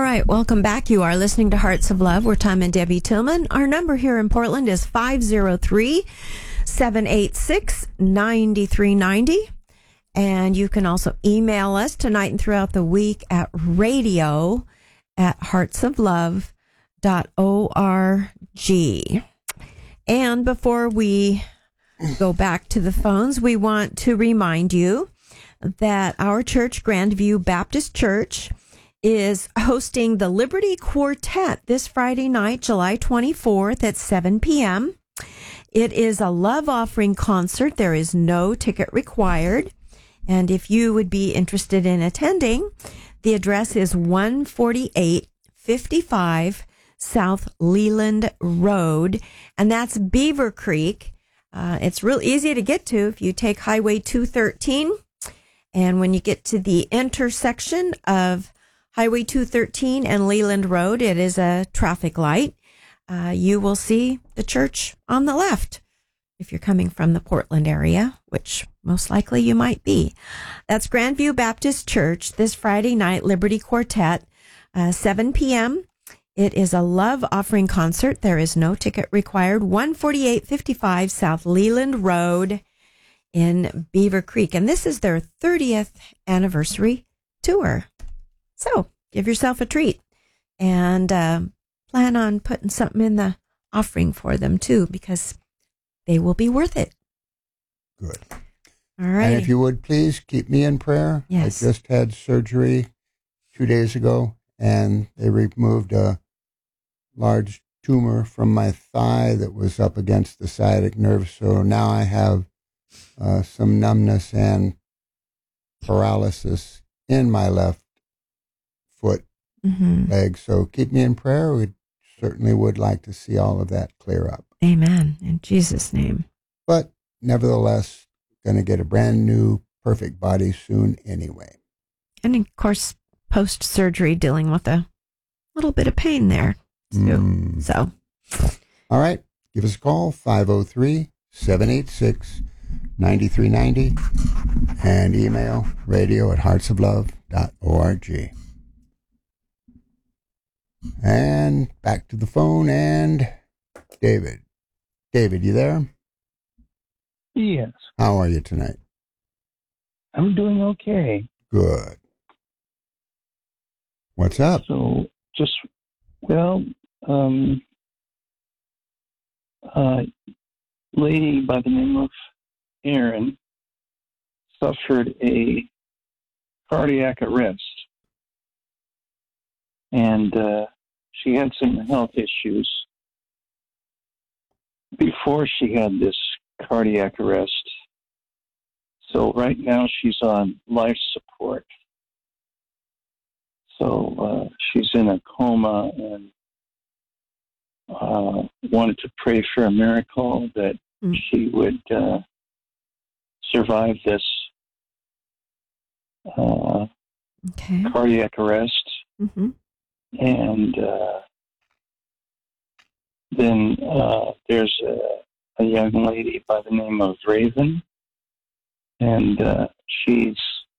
right, welcome back. You are listening to Hearts of Love. We're Tom and Debbie Tillman. Our number here in Portland is 503-786-9390. And you can also email us tonight and throughout the week at radio@heartsoflove.org. And before we go back to the phones, we want to remind you that our church, Grandview Baptist Church, is hosting the Liberty Quartet this Friday night, July 24th at 7 p.m. It is a love offering concert. There is no ticket required. And if you would be interested in attending, the address is 14855 South Leland Road, and that's Beaver Creek. It's real easy to get to if you take Highway 213. And when you get to the intersection of Highway 213 and Leland Road, it is a traffic light. You will see the church on the left if you're coming from the Portland area, which most likely you might be. That's Grandview Baptist Church this Friday night, Liberty Quartet, 7 p.m. It is a love offering concert. There is no ticket required. 14855 South Leland Road in Beaver Creek. And this is their 30th anniversary tour. So give yourself a treat and plan on putting something in the offering for them too, because they will be worth it. Good. All right. And if you would please keep me in prayer. Yes. I just had surgery 2 days ago, and they removed a large tumor from my thigh that was up against the sciatic nerve. So now I have some numbness and paralysis in my left foot, leg. So keep me in prayer. We certainly would like to see all of that clear up. Amen. In Jesus' name. But nevertheless, going to get a brand new, perfect body soon anyway. And of course, post-surgery, dealing with a little bit of pain there too. So, all right. Give us a call, 503-786-9390, and email radio@heartsoflove.org. And back to the phone, and David. David, you there? Yes. How are you tonight? I'm doing okay. Good. What's up? So, lady by the name of Erin suffered a cardiac arrest. And she had some health issues before she had this cardiac arrest. So right now she's on life support. So she's in a coma, and wanted to pray for a miracle that she would survive this cardiac arrest. And then there's a young lady by the name of Raven, and she's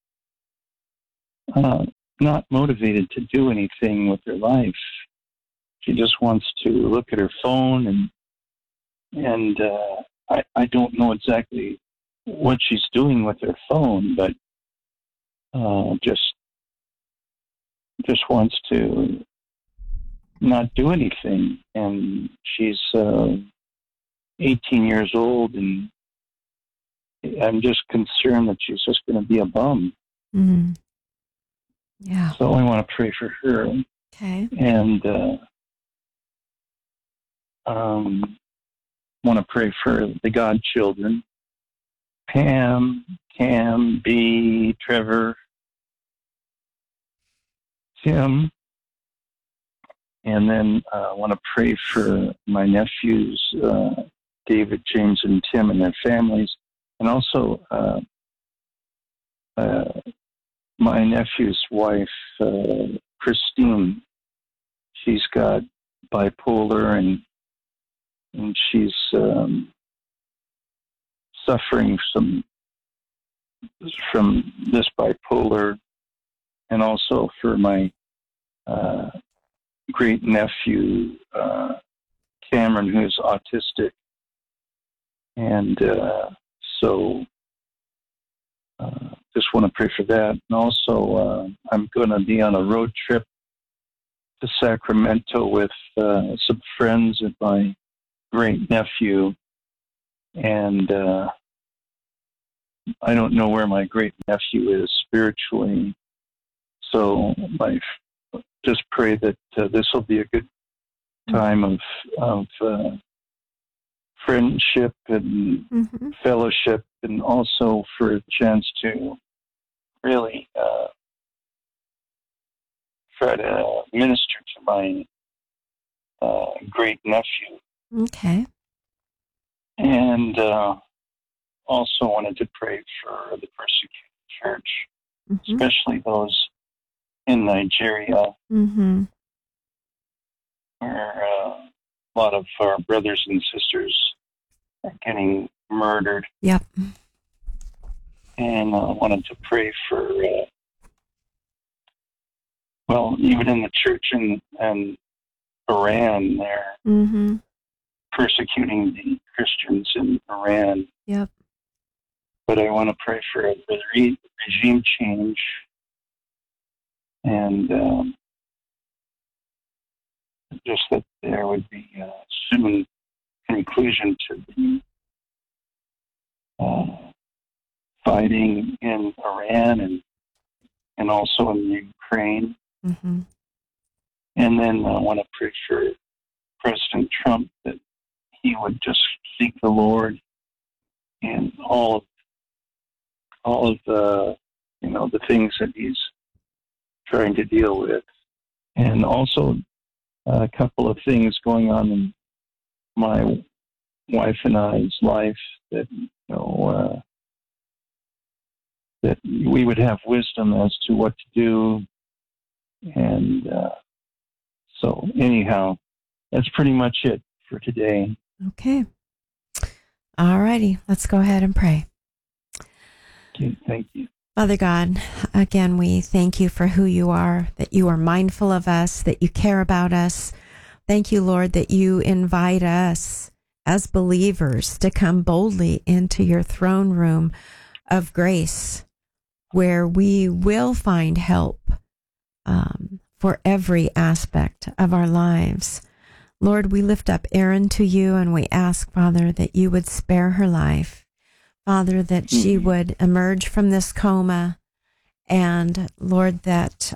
not motivated to do anything with her life. She just wants to look at her phone, and I don't know exactly what she's doing with her phone, but just wants to not do anything. And she's 18 years old, and I'm just concerned that she's just going to be a bum. Yeah. So I want to pray for her. Okay. And want to pray for the godchildren, Pam, Cam, B, Trevor, Tim. And then I want to pray for my nephews, David, James, and Tim, and their families. And also my nephew's wife, Christine. She's got bipolar, and she's suffering from this bipolar, and also for my great nephew, Cameron, who's autistic. And so just want to pray for that. And also, I'm going to be on a road trip to Sacramento with some friends and my great nephew. And I don't know where my great nephew is spiritually. So just pray that this will be a good time of friendship and fellowship, and also for a chance to really try to minister to my great nephew. Okay. And also wanted to pray for the persecuted church, especially those in Nigeria, where a lot of our brothers and sisters are getting murdered. Yep. And I wanted to pray for, even in the church in Iran, they're persecuting the Christians in Iran. Yep. But I want to pray for the regime change, and just that there would be a soon conclusion to the fighting in Iran and also in Ukraine. And then I want to pray for President Trump, that he would just seek the Lord and all of the the things that he's trying to deal with, and also a couple of things going on in my wife and I's life that that we would have wisdom as to what to do, and so anyhow, that's pretty much it for today. Okay. All righty. Let's go ahead and pray. Okay, thank you. Father God, again, we thank you for who you are, that you are mindful of us, that you care about us. Thank you, Lord, that you invite us as believers to come boldly into your throne room of grace, where we will find help for every aspect of our lives. Lord, we lift up Erin to you, and we ask, Father, that you would spare her life. Father, that she would emerge from this coma, and Lord, that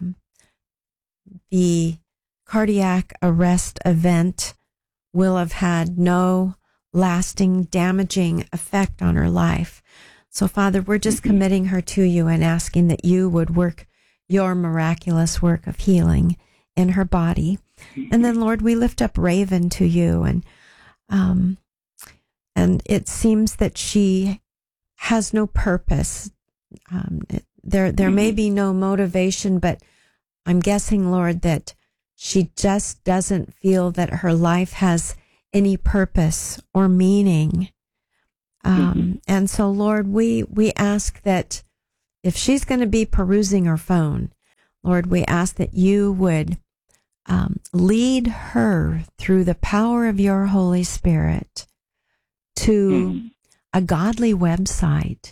the cardiac arrest event will have had no lasting, damaging effect on her life. So, Father, we're just committing her to you and asking that you would work your miraculous work of healing in her body. And then, Lord, we lift up Raven to you, and it seems that she has no purpose. There may be no motivation, but I'm guessing, Lord, that she just doesn't feel that her life has any purpose or meaning. And so, Lord, we ask that if she's going to be perusing her phone, Lord, we ask that you would lead her through the power of your Holy Spirit to a godly website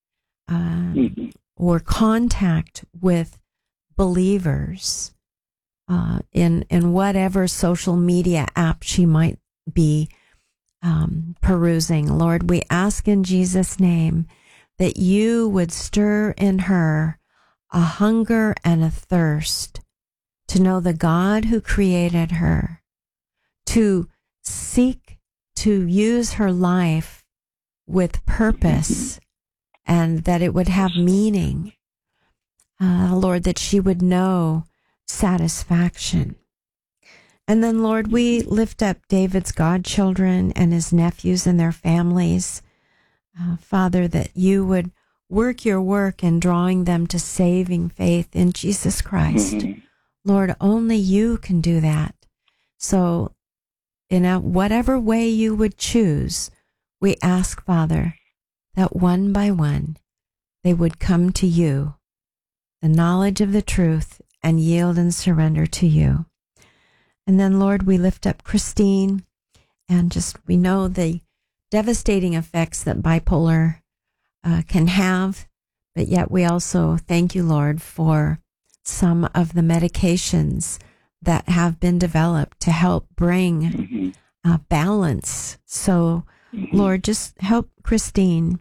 or contact with believers in whatever social media app she might be perusing. Lord, we ask in Jesus' name that you would stir in her a hunger and a thirst to know the God who created her, to seek to use her life with purpose, and that it would have meaning. Lord, that she would know satisfaction. And then, Lord, we lift up David's godchildren and his nephews and their families. Father, that you would work your work in drawing them to saving faith in Jesus Christ. Lord, only you can do that. So in whatever way you would choose, we ask, Father, that one by one they would come to you, the knowledge of the truth and yield and surrender to you. And then, Lord, we lift up Christine, and just we know the devastating effects that bipolar can have, but yet we also thank you, Lord, for some of the medications that have been developed to help bring balance. So, Lord, just help Christine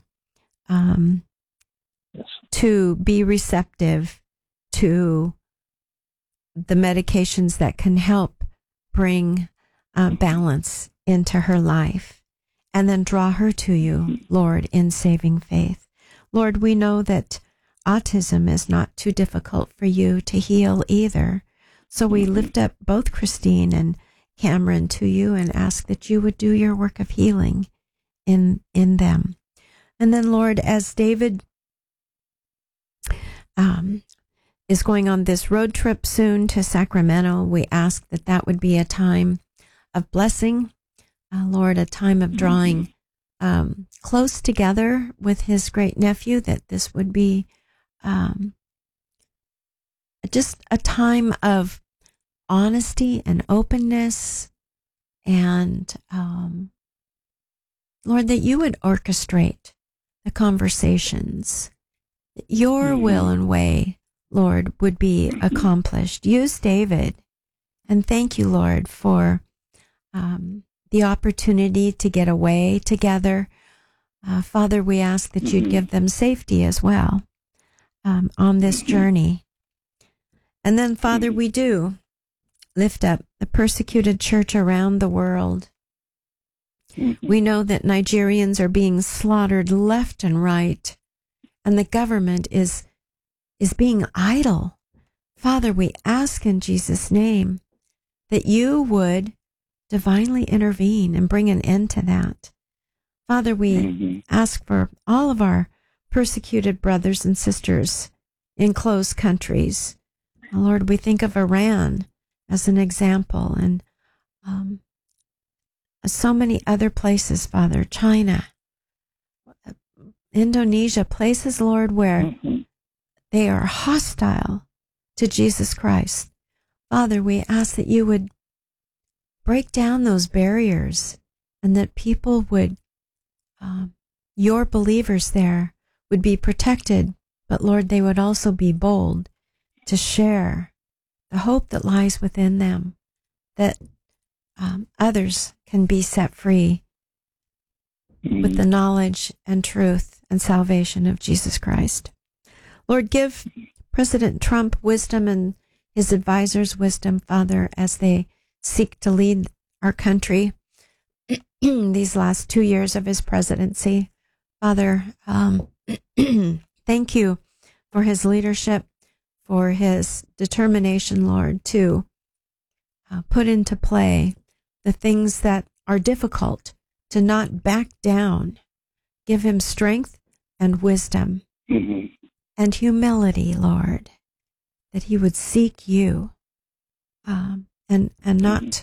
to be receptive to the medications that can help bring balance into her life, and then draw her to you, Lord, in saving faith. Lord, we know that autism is not too difficult for you to heal either. So we lift up both Christine and Cameron to you and ask that you would do your work of healing in them. And then, Lord, as David is going on this road trip soon to Sacramento, we ask that that would be a time of blessing, Lord, a time of drawing close together with his great nephew, that this would be just a time of honesty and openness, and Lord, that you would orchestrate the conversations, that your will and way, Lord, would be accomplished. Use David, and thank you, Lord, for the opportunity to get away together. Father, we ask that you'd give them safety as well on this journey. And then, Father, we do lift up the persecuted church around the world. We know that Nigerians are being slaughtered left and right, and the government is being idle. Father, we ask in Jesus' name that you would divinely intervene and bring an end to that. Father, we ask for all of our persecuted brothers and sisters in closed countries. Lord, we think of Iran as an example, and so many other places, Father, China, Indonesia, places, Lord, where they are hostile to Jesus Christ. Father, we ask that you would break down those barriers, and that people would, your believers there would be protected, but Lord, they would also be bold to share the hope that lies within them, that others can be set free with the knowledge and truth and salvation of Jesus Christ. Lord, give President Trump wisdom and his advisors wisdom, Father, as they seek to lead our country these last 2 years of his presidency. Father, thank you for his leadership, for his determination, Lord, to put into play the things that are difficult, to not back down. Give him strength and wisdom and humility, Lord, that he would seek you and not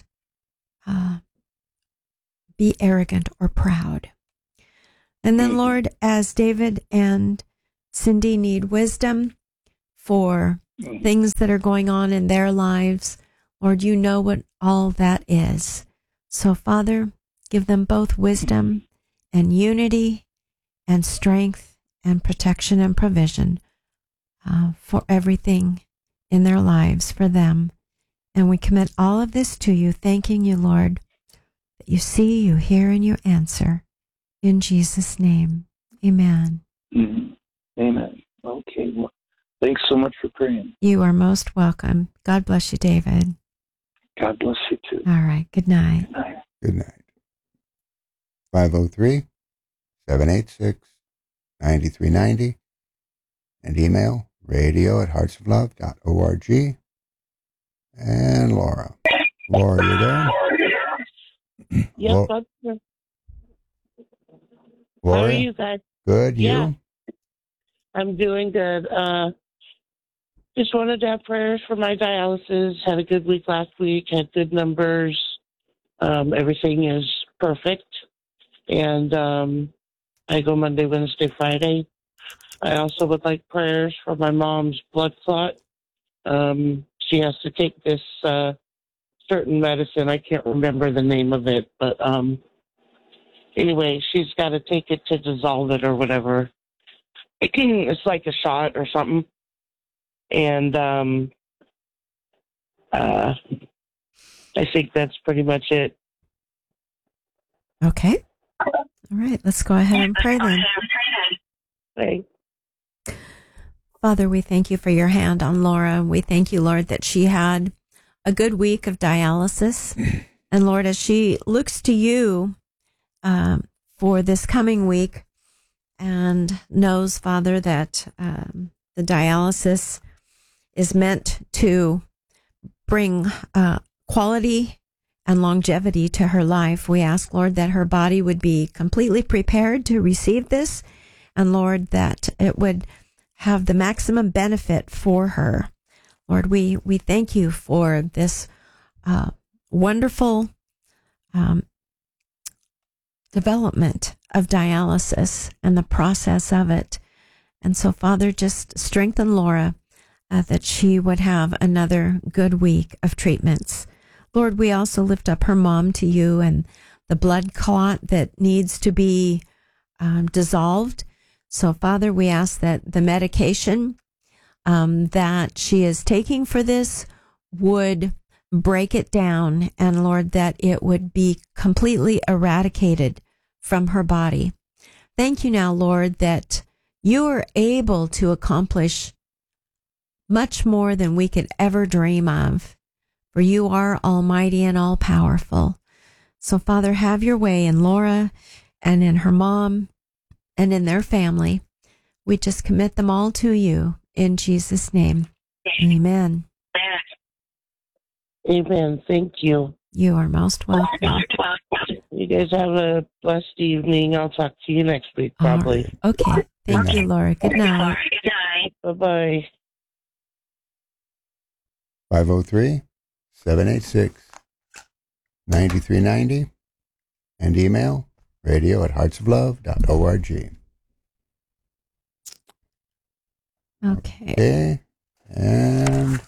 be arrogant or proud. And then, Lord, as David and Cindy need wisdom for things that are going on in their lives, Lord, you know what all that is. So, Father, give them both wisdom and unity and strength and protection and provision for everything in their lives for them. And we commit all of this to you, thanking you, Lord, that you see, you hear, and you answer. In Jesus' name, amen. Amen. Okay. Well, thanks so much for praying. You are most welcome. God bless you, David. God bless you too. All right. Good night. Good night. Good night. 503-786-9390 and email radio@heartsoflove.org. And Laura. Laura, you there? Yes, I'm here. How are you guys? Good, you? Yeah. I'm doing good. Just wanted to have prayers for my dialysis. Had a good week last week, had good numbers. Everything is perfect. And I go Monday, Wednesday, Friday. I also would like prayers for my mom's blood clot. She has to take this certain medicine. I can't remember the name of it, but anyway, she's got to take it to dissolve it or whatever. It's like a shot or something. And I think that's pretty much it. Okay. All right. Let's go ahead and pray then. Thanks. Father, we thank you for your hand on Laura. We thank you, Lord, that she had a good week of dialysis. And Lord, as she looks to you for this coming week and knows, Father, that the dialysis is meant to bring quality and longevity to her life, we ask, Lord, that her body would be completely prepared to receive this, and Lord, that it would have the maximum benefit for her. Lord, we thank you for this wonderful development of dialysis and the process of it. And so, Father, just strengthen Laura that she would have another good week of treatments. Lord, we also lift up her mom to you and the blood clot that needs to be dissolved. So, Father, we ask that the medication that she is taking for this would break it down, and Lord, that it would be completely eradicated from her body. Thank you now, Lord, that you are able to accomplish much more than we could ever dream of, for you are almighty and all powerful. So, Father, have your way in Laura and in her mom and in their family. We just commit them all to you in Jesus' name. Amen. Amen. Thank you. You are most welcome. You guys have a blessed evening. I'll talk to you next week, probably. Right. Okay. Thank you, Laura. Good night. Bye-bye. 503-786-9390 and email radio@heartsoflove.org. Okay. And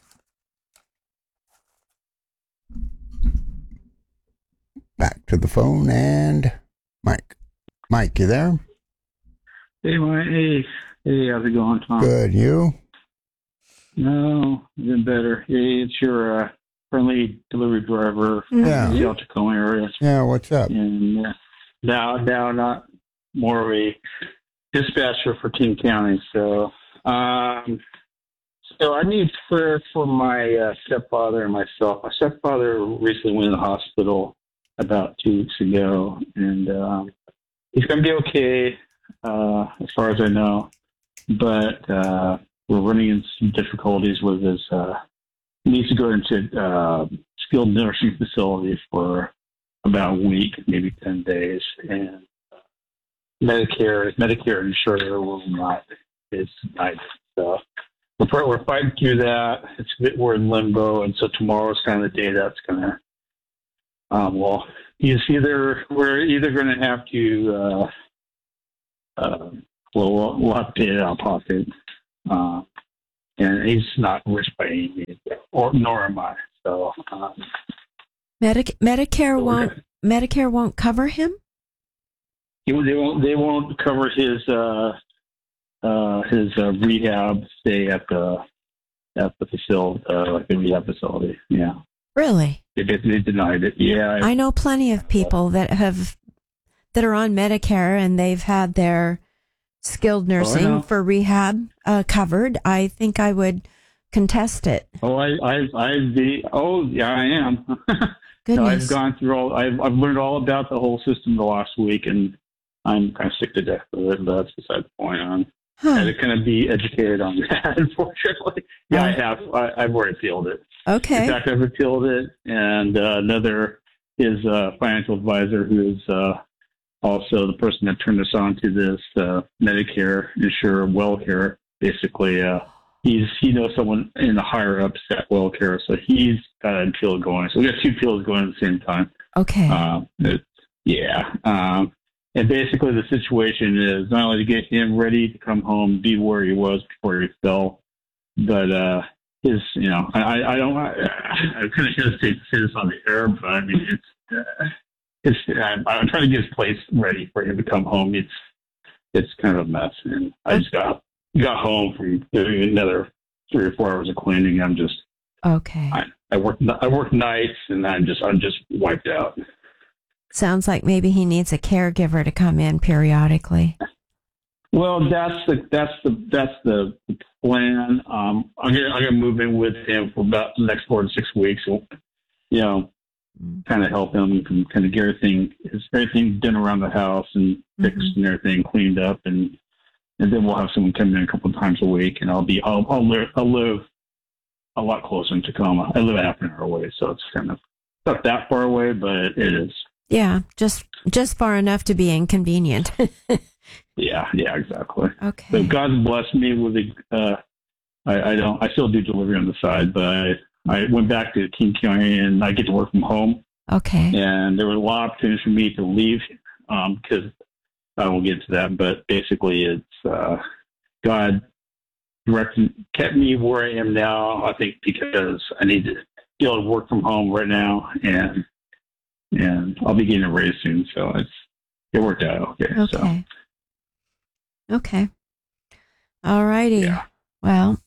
back to the phone and Mike. Mike, you there? Hey, Mike. Hey, how's it going, Tom? Good. You? No, even better. Hey, it's your friendly delivery driver from Yeah. the South Tacoma area. Yeah, what's up? And now not more of a dispatcher for King County. So I need prayer for my stepfather and myself. My stepfather recently went to the hospital about 2 weeks ago, and he's going to be okay as far as I know. But we're running into some difficulties with his. He needs to go into skilled nursing facility for about a week, maybe 10 days, and Medicare insurer will not is denied. So we're fighting through that. We're in limbo, and so tomorrow's kind of the day that's going to. We're either going to have to. We'll have to pay it out of pocket. And he's not rich by any means, nor am I. So Medicare won't cover him? They won't cover his rehab stay at the facility, like the rehab facility. Yeah. Really? They denied it. Yeah. I know plenty of people that are on Medicare and they've had their skilled nursing for rehab covered. I think I would contest it. I am. Goodness. No, I've gone through I've learned all about the whole system the last week, and I'm kind of sick to death of it. But that's beside the point. I kind of be educated on that, unfortunately. Yeah, I have. I've already appealed it. Okay. In fact, I've appealed it, and his financial advisor, who is also the person that turned us on to this Medicare insurer, WellCare. Basically, he knows someone in the higher ups at WellCare, so he's got an appeal going. So we got two appeals going at the same time. Okay. And basically the situation is not only to get him ready to come home, be where he was before he fell, but his, I don't, I kind of hesitate to say this on the air, but I mean, I'm trying to get his place ready for him to come home. It's kind of a mess, and I just got home from doing another 3 or 4 hours of cleaning. I'm just Okay. I work nights, and I'm just wiped out. Sounds like maybe he needs a caregiver to come in periodically. Well, that's the plan. I'm gonna move in with him for about the next 4 to 6 weeks. So, kind of help him and kind of get everything done around the house and fixed and everything cleaned up, and then we'll have someone come in a couple of times a week, and I'll live a lot closer in Tacoma. I live half an hour away, so it's kind of not that far away, but it is. Yeah, just far enough to be inconvenient. Yeah, exactly. Okay. So God's blessed me with I still do delivery on the side, but I went back to King County and I get to work from home. Okay. And there were a lot of opportunities for me to leave because I won't get into that, but basically it's God kept me where I am now, I think, because I need to be able to work from home right now, and I'll be getting a raise soon, so it worked out okay. Okay. So. Okay. All righty. Yeah. Well,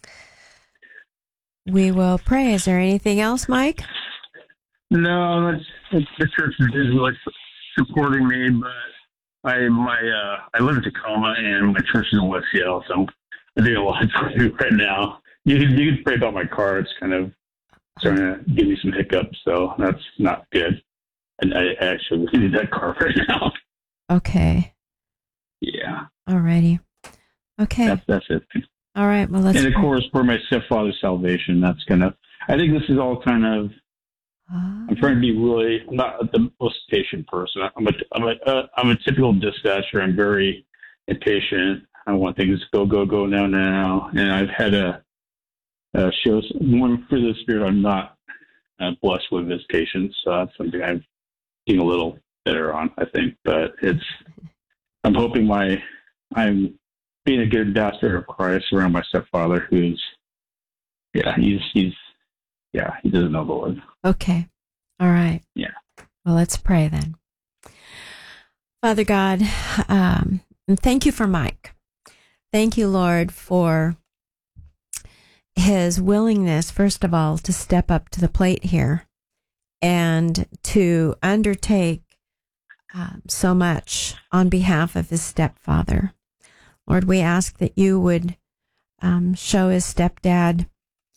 we will pray. Is there anything else, Mike? No, the church is like supporting me, but I live in Tacoma and my church is in West Seattle, so I'm doing a lot to do right now. You can pray about my car. It's kind of starting to give me some hiccups, so that's not good. And I actually need that car right now. Okay. Yeah. All righty. Okay. That's it. All right. Well, let's. And of course, for my stepfather's salvation, I think this is all kind of. I'm trying to be really. I'm not the most patient person. I'm a typical dispatcher. I'm very impatient. I want things to go now. And I've had a show one for the Spirit. I'm not blessed with this patience. So that's something I'm getting a little better on, I think. But I'm hoping I'm being a good ambassador of Christ around my stepfather, who's, he doesn't know the Lord. Okay. All right. Yeah. Well, let's pray then. Father God, and thank you for Mike. Thank you, Lord, for his willingness, first of all, to step up to the plate here and to undertake so much on behalf of his stepfather. Lord, we ask that you would show his stepdad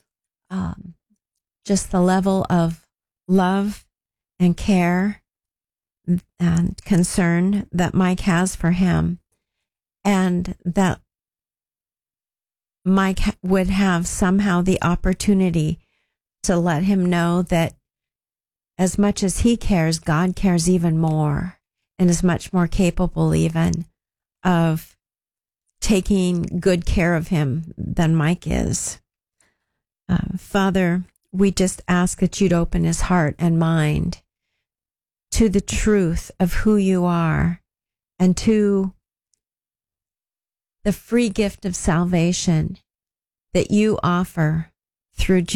just the level of love and care and concern that Mike has for him, and that Mike would have somehow the opportunity to let him know that as much as he cares, God cares even more and is much more capable even of taking good care of him than Mike is. Father, we just ask that you'd open his heart and mind to the truth of who you are and to the free gift of salvation that you offer through Jesus.